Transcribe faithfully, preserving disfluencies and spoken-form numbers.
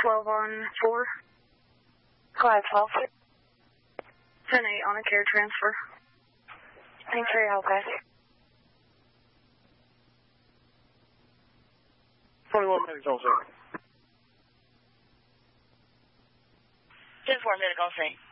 twelve on four. Quiet twelve. ten eight on a care transfer. Thanks for your help, guys. twenty-one medical, sir. ten four medical, say.